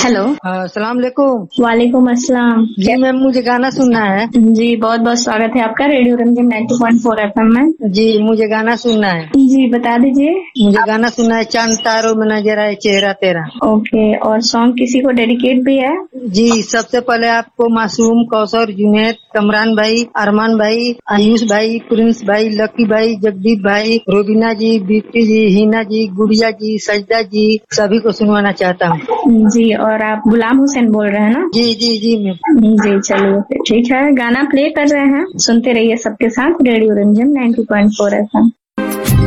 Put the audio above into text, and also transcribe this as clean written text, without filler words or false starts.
Hello. अस्सलाम वालेकुम। वालेकुम अस्सलाम। जी मैम, मुझे गाना सुनना है। जी बहुत बहुत स्वागत है आपका रेडियो रंजन 90.4 FM में। जी मुझे गाना सुनना है। जी बता दीजिए। मुझे गाना सुनना है, चांद तारों में नजर आए चेहरा तेरा। ओके, और सॉन्ग किसी को डेडिकेट भी है? जी सबसे पहले आपको मासूम, कौसर, जुनैद, कमरान भाई, अरमान भाई, आयुष भाई, प्रिंस भाई, लकी भाई, जगदीप भाई, रोबिना जी, बीती जी, हिना जी, गुड़िया जी, सजदा जी, सभी को सुनवाना चाहता हूँ। जी, और आप गुलाम हुसैन बोल रहे हैं ना? जी जी जी मैम। जी चलिए फिर ठीक है, गाना प्ले कर रहे हैं, सुनते रहिए सबके साथ रेडियो रंजन 90.4 FM।